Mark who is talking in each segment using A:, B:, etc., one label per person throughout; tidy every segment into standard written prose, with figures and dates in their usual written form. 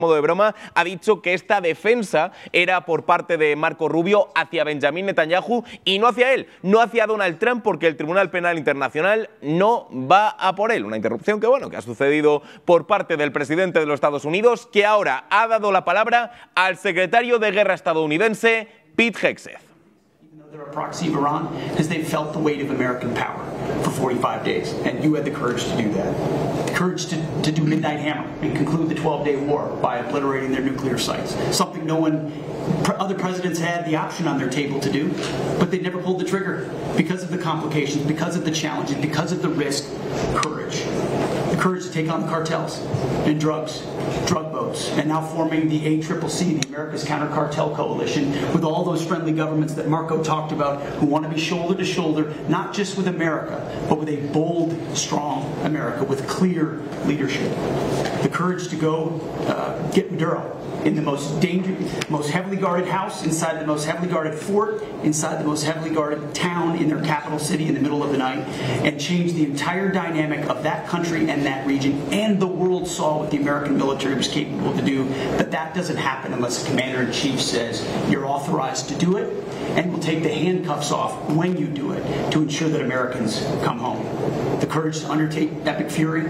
A: modo de broma, ha dicho que esta defensa era por parte de Marco Rubio hacia Benjamín Netanyahu y no hacia él, no hacia Donald Trump, porque el Tribunal Penal Internacional no va a por él. Una interrupción que, bueno, que ha sucedido por parte del presidente de los Estados Unidos, que ahora ha dado la palabra al secretario de Guerra estadounidense, Pete Hegseth.
B: They're a proxy of Iran because they've felt the weight of American power for 45 days, and you had the courage to do that. The courage to do Midnight Hammer and conclude the 12-day war by obliterating their nuclear sites, something other presidents had the option on their table to do, but they never pulled the trigger because of the complications, because of the challenges, because of the risk. Courage. The courage to take on the cartels and drugs, drug boats, and now forming the ACCC, the America's Counter Cartel Coalition, with all those friendly governments that Marco talked about who want to be shoulder to shoulder, not just with America, but with a bold, strong America with clear leadership. The courage to go get Maduro in the most dangerous, most heavily guarded house, inside the most heavily guarded fort, inside the most heavily guarded town in their capital city in the middle of the night, and change the entire dynamic of that country and that region. And the world saw what the American military was capable to do, but that doesn't happen unless the commander-in-chief says you're authorized to do it, and will take the handcuffs off when you do it to ensure that Americans come home. The courage to undertake epic fury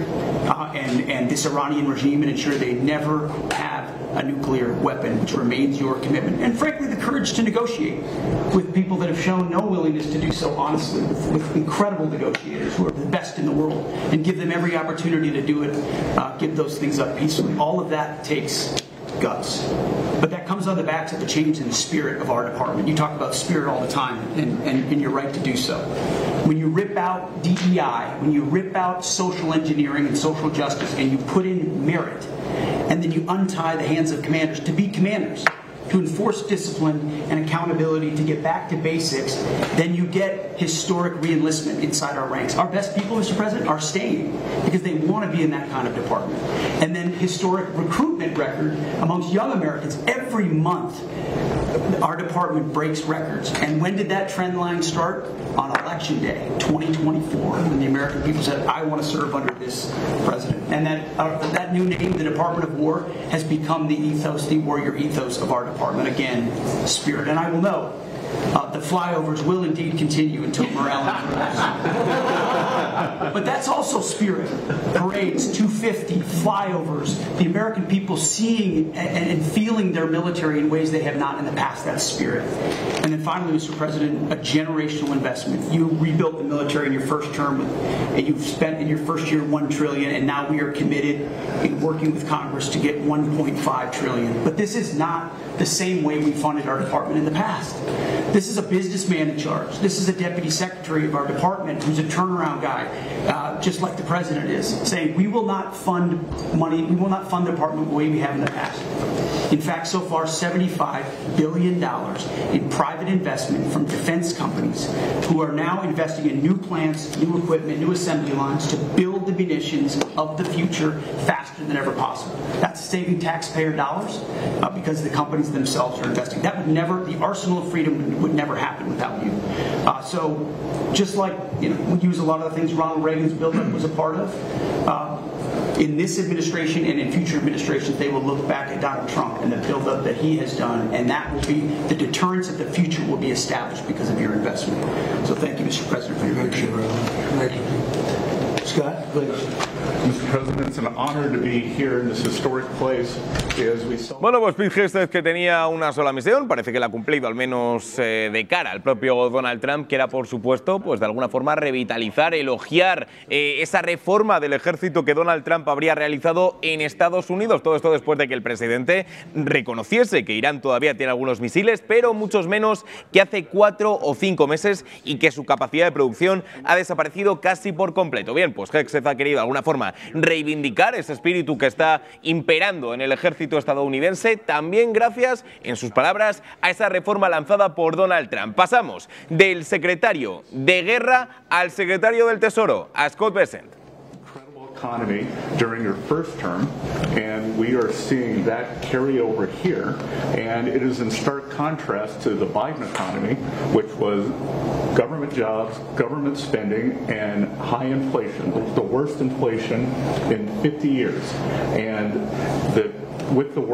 B: and this Iranian regime and ensure they never have a nuclear weapon, which remains your commitment. And frankly, the courage to negotiate with people that have shown no willingness to do so honestly, with incredible negotiators who are the best in the world, and give them every opportunity to do it, give those things up peacefully. All of that takes guts. But that comes on the backs of the change in the spirit of our department. You talk about spirit all the time, and you're right to do so. When you rip out DEI, when you rip out social engineering and social justice, and you put in merit, and then you untie the hands of commanders to be commanders, to enforce discipline and accountability, to get back to basics, then you get historic re-enlistment inside our ranks. Our best people, Mr. President, are staying because they want to be in that kind of department. And then historic recruitment record amongst young Americans. Every month, our department breaks records. And when did that trend line start? On Election Day, 2024, when the American people said, I want to serve under this president. And that new name, the Department of War, has become the ethos, the warrior ethos of our department. Again, spirit. And I will note, the flyovers will indeed continue until morale improves. But that's also spirit. Parades, 250, flyovers, the American people seeing and feeling their military in ways they have not in the past. That's spirit. And then finally, Mr. President, a generational investment. You rebuilt the military in your first term, and you've spent in your first year $1 trillion, and now we are committed in working with Congress to get $1.5 trillion. But this is not the same way we funded our department in the past. This is a businessman in charge. This is a deputy secretary of our department who's a turnaround guy, just like the president is, saying we will not fund money, we will not fund the department the way we have in the past. In fact, so far, $75 billion in private investment from defense companies who are now investing in new plants, new equipment, new assembly lines to build the munitions of the future faster than ever possible. That's saving taxpayer dollars because the companies themselves are investing. That would never, the arsenal of freedom would never happen without you. So just like, we use a lot of the things Ronald Reagan's buildup was a part of, in this administration and in future administrations, they will look back at Donald Trump and the buildup that he has done, and that will be, the deterrence of the future will be established because of your investment. So thank you, Mr. President, for your leadership.
C: Thank you. Scott, please.
D: Mr. President, it's an honor to be here in this historic place as we celebrate.
A: Bueno, pues Pete Hegseth, que tenía una sola misión, parece que la ha cumplido, al menos de cara al propio Donald Trump, que era, por supuesto, pues de alguna forma revitalizar, elogiar esa reforma del ejército que Donald Trump habría realizado en Estados Unidos. Todo esto después de que el presidente reconociese que Irán todavía tiene algunos misiles, pero muchos menos que hace 4 o 5 meses, y que su capacidad de producción ha desaparecido casi por completo. Bien, pues Hegseth ha querido de alguna forma reivindicar ese espíritu que está imperando en el ejército estadounidense, también gracias, en sus palabras, a esa reforma lanzada por Donald Trump. Pasamos del secretario de Guerra al secretario del Tesoro, a Scott Bessent.
D: Economy during your first term, and we are seeing that carry over here, and it is in stark contrast to the Biden economy, which was government jobs, government spending, and high inflation. It's the worst inflation in 50 years, and the with the